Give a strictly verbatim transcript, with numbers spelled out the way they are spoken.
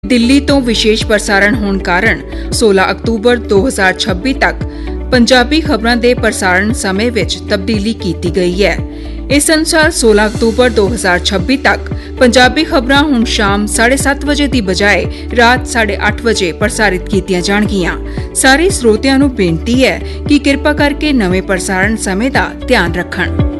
दिल्ली तो विशेष प्रसारण होने कारण सोलह अक्तूबर दो हज़ार छब्बीस तक पंजाबी खबरों के प्रसारण समय विच तब्दीली की गई है। इस अनुसार सोलह अक्तूबर दो हज़ार छब्बीस तक पंजाबी खबरां हुण शाम साढ़े सत्त बजे की बजाय रात साढ़े अठ बजे प्रसारित कीतियां जाणगियां। सारे स्रोतियां नूं बेनती है कि किरपा करके नवें प्रसारण समय का ध्यान रखण।